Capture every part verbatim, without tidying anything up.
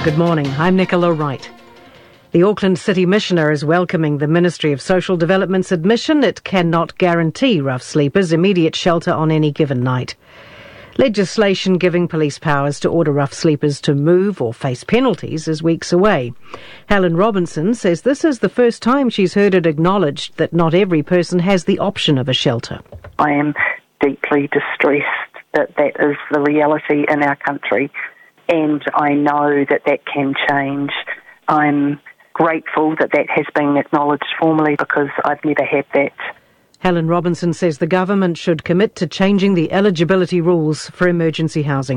Good morning, I'm Nicola Wright. The Auckland City Missioner is welcoming the Ministry of Social Development's admission it cannot guarantee rough sleepers immediate shelter on any given night. Legislation giving police powers to order rough sleepers to move or face penalties is weeks away. Helen Robinson says this is the first time she's heard it acknowledged that not every person has the option of a shelter. I am deeply distressed that that is the reality in our country, and I know that that can change. I'm grateful that that has been acknowledged formally because I've never had that. Helen Robinson says the government should commit to changing the eligibility rules for emergency housing.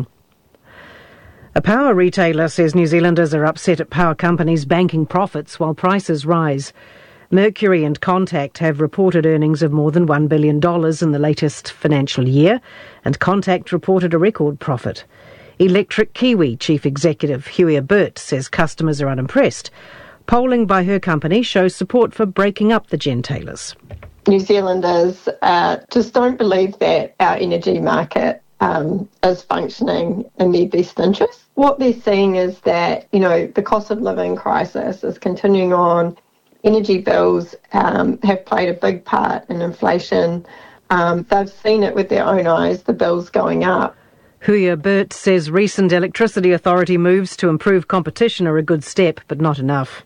A power retailer says New Zealanders are upset at power companies banking profits while prices rise. Mercury and Contact have reported earnings of more than one billion dollars in the latest financial year, and Contact reported a record profit. Electric Kiwi Chief Executive Huia Burt says customers are unimpressed. Polling by her company shows support for breaking up the gentailers. New Zealanders uh, just don't believe that our energy market um, is functioning in their best interest. What they're seeing is that, you know, the cost of living crisis is continuing on. Energy bills um, have played a big part in inflation. Um, they've seen it with their own eyes, the bills going up. Huia Burt says recent Electricity Authority moves to improve competition are a good step, but not enough.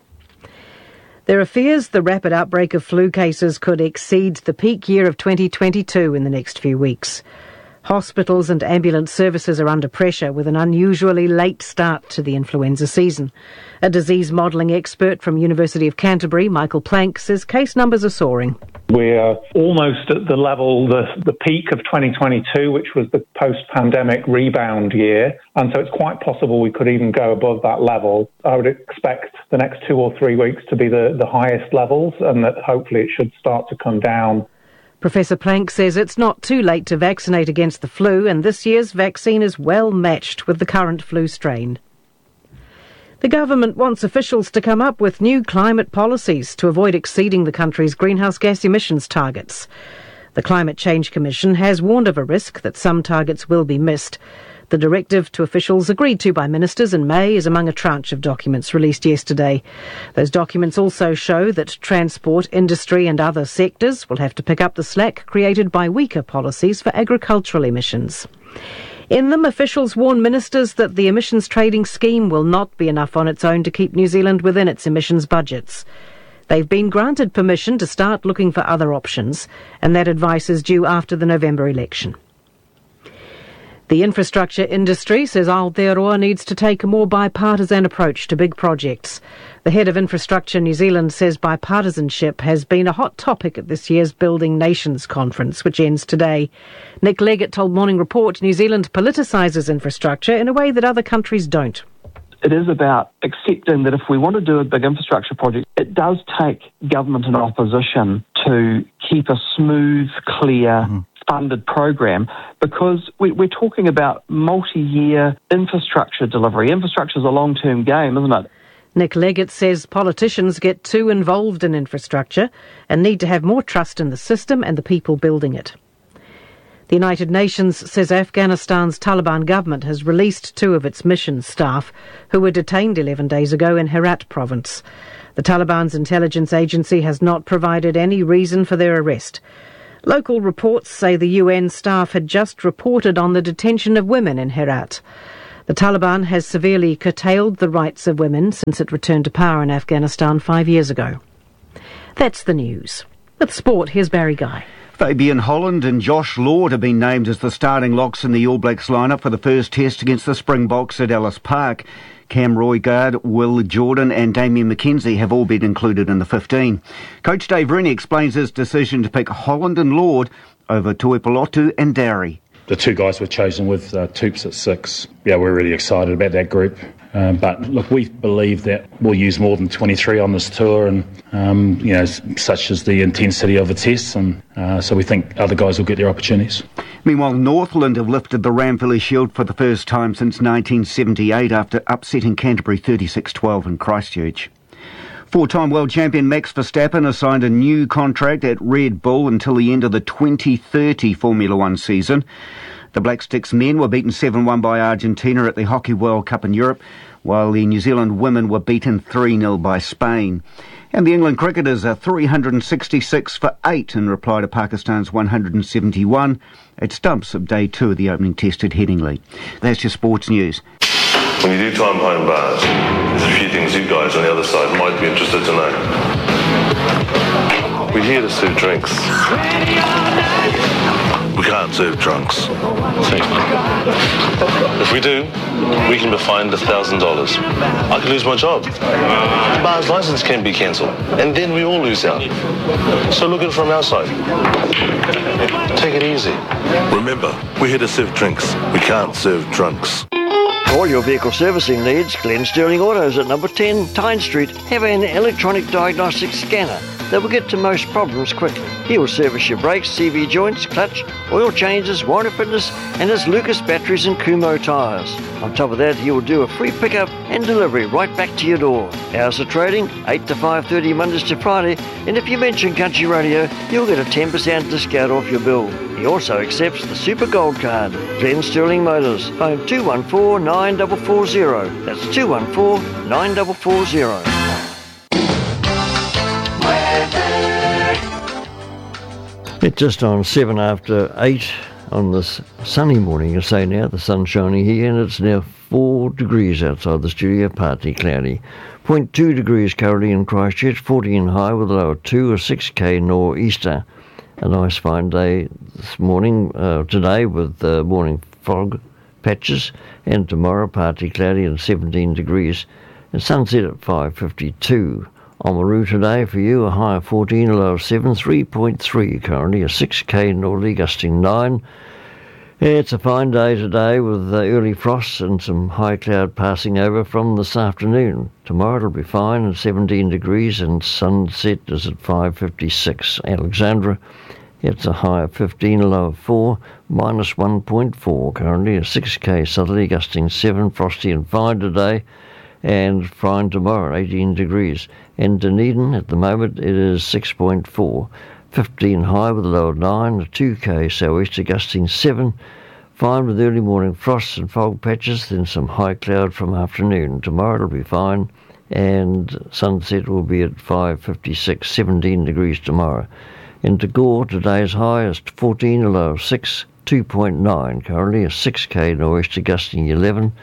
There are fears the rapid outbreak of flu cases could exceed the peak year of twenty twenty-two in the next few weeks. Hospitals and ambulance services are under pressure with an unusually late start to the influenza season. A disease modelling expert from University of Canterbury, Michael Plank, says case numbers are soaring. We're almost at the level, the, the peak of twenty twenty-two, which was the post-pandemic rebound year. And so it's quite possible we could even go above that level. I would expect the next two or three weeks to be the, the highest levels, and that hopefully it should start to come down. Professor Plank says it's not too late to vaccinate against the flu, and this year's vaccine is well matched with the current flu strain. The government wants officials to come up with new climate policies to avoid exceeding the country's greenhouse gas emissions targets. The Climate Change Commission has warned of a risk that some targets will be missed. The directive to officials agreed to by ministers in May is among a tranche of documents released yesterday. Those documents also show that transport, industry and other sectors will have to pick up the slack created by weaker policies for agricultural emissions. In them, officials warn ministers that the emissions trading scheme will not be enough on its own to keep New Zealand within its emissions budgets. They've been granted permission to start looking for other options, and that advice is due after the November election. The infrastructure industry says Aotearoa needs to take a more bipartisan approach to big projects. The head of Infrastructure New Zealand says bipartisanship has been a hot topic at this year's Building Nations conference, which ends today. Nick Leggett told Morning Report New Zealand politicises infrastructure in a way that other countries don't. It is about accepting that if we want to do a big infrastructure project, it does take government and opposition to keep a smooth, clear, mm. funded program, because we, we're talking about multi-year infrastructure delivery. Infrastructure is a long-term game, isn't it? Nick Leggett says politicians get too involved in infrastructure and need to have more trust in the system and the people building it. The United Nations says Afghanistan's Taliban government has released two of its mission staff who were detained eleven days ago in Herat province. The Taliban's intelligence agency has not provided any reason for their arrest. Local reports say the U N staff had just reported on the detention of women in Herat. The Taliban has severely curtailed the rights of women since it returned to power in Afghanistan five years ago. That's the news. With sport, here's Barry Guy. Fabian Holland and Josh Lord have been named as the starting locks in the All Blacks lineup for the first test against the Springboks at Ellis Park. Cam Roigard, Will Jordan and Damien McKenzie have all been included in the fifteen. Coach Dave Rennie explains his decision to pick Holland and Lord over Tuipulotu and Dowry. The two guys were chosen with uh, Toops at six. Yeah, we're really excited about that group. Um, but look, we believe that we'll use more than twenty-three on this tour, and um, you know, such as the intensity of the tests, and uh, so we think other guys will get their opportunities. Meanwhile, Northland have lifted the Ramphilly Shield for the first time since nineteen seventy-eight after upsetting Canterbury thirty-six twelve in Christchurch. Four-time world champion Max Verstappen has signed a new contract at Red Bull until the end of the twenty thirty Formula One season. The Black Sticks men were beaten seven one by Argentina at the Hockey World Cup in Europe, while the New Zealand women were beaten three nil by Spain. And the England cricketers are three hundred sixty-six for eight in reply to Pakistan's one hundred seventy-one at stumps of day two of the opening test at Headingley. That's your sports news. When you do time behind bars, there's a few things you guys on the other side might be interested to know. We're here to serve drinks. We can't serve drunks. See? If we do, we can be fined one thousand dollars. I could lose my job. The bar's license can be cancelled. And then we all lose out. So look at it from our side. Take it easy. Remember, we're here to serve drinks. We can't serve drunks. For all your vehicle servicing needs, Glen Sterling Autos at number ten Tyne Street have an electronic diagnostic scanner that will get to most problems quickly. He will service your brakes, C V joints, clutch, oil changes, warranty fitness, and his Lucas batteries and Kumho tyres. On top of that, he will do a free pickup and delivery right back to your door. Hours of trading, eight to five thirty Mondays to Friday, and if you mention Country Radio, you'll get a ten percent discount off your bill. He also accepts the Super Gold Card. Glen Sterling Motors, phone two one four, nine four four zero. That's two one four, nine four four zero. It's just on seven after eight on this sunny morning, I say now. The sun's shining here and it's now four degrees outside the studio, partly cloudy. zero point two degrees currently in Christchurch, fourteen high with a low of two, a six K nor'easter. A nice fine day this morning, uh, today with uh, morning fog patches, and tomorrow partly cloudy and seventeen degrees, and sunset at five fifty-two. Oamaru today for you, a high of fourteen, a low of seven, three point three currently, a six K northerly gusting nine. It's a fine day today with uh, early frosts and some high cloud passing over from this afternoon. Tomorrow it'll be fine and seventeen degrees, and sunset is at five fifty-six. Alexandra, it's a high of fifteen, a low of four, minus one point four currently, a six K southerly gusting seven, frosty and fine today, and fine tomorrow, eighteen degrees. In Dunedin, at the moment, it is six point four, fifteen high with a low of nine, a two K sou'easter gusting seven, fine with early morning frosts and fog patches, then some high cloud from afternoon. Tomorrow it'll be fine, and sunset will be at five fifty-six, seventeen degrees tomorrow. In Tagore, today's high is fourteen, a low of six, two point nine currently, a six K nor'easter gusting eleven.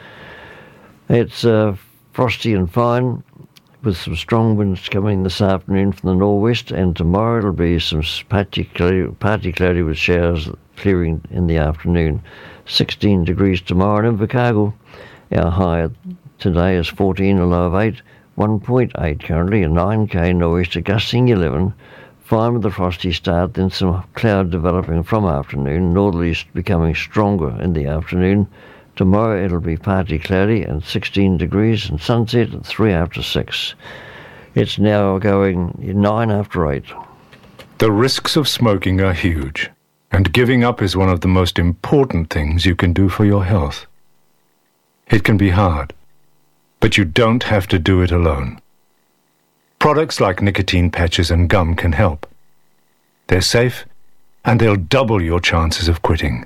It's uh, frosty and fine, with some strong winds coming this afternoon from the northwest, and tomorrow it'll be some partly cloudy, partly cloudy with showers clearing in the afternoon. sixteen degrees tomorrow. And in Invercargill, our high today is fourteen, a low of eight, one point eight currently, a nine K nor'easter gusting eleven. Fine with a frosty start, then some cloud developing from afternoon, northeast becoming stronger in the afternoon. Tomorrow it'll be partly cloudy and sixteen degrees, and sunset at three after six. It's now going nine after eight. The risks of smoking are huge, and giving up is one of the most important things you can do for your health. It can be hard, but you don't have to do it alone. Products like nicotine patches and gum can help. They're safe, and they'll double your chances of quitting.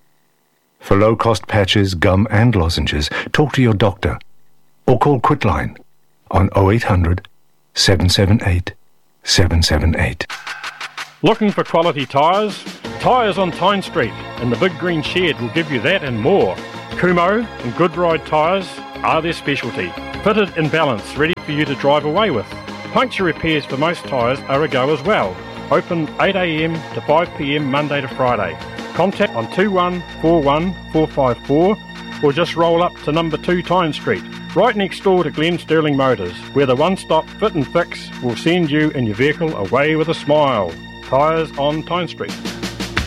For low-cost patches, gum and lozenges, talk to your doctor or call Quitline on oh eight hundred, seven seven eight, seven seven eight. Looking for quality tyres? Tyres on Tyne Street and the Big Green Shed will give you that and more. Kumho and Good Ride tyres are their specialty. Fitted in balance, ready for you to drive away with. Puncture repairs for most tyres are a go as well. Open eight a m to five p m Monday to Friday. Contact on two one four one, four five four or just roll up to number two Tyne Street, right next door to Glen Sterling Motors, where the one-stop fit and fix will send you and your vehicle away with a smile. Tyres on Tyne Street.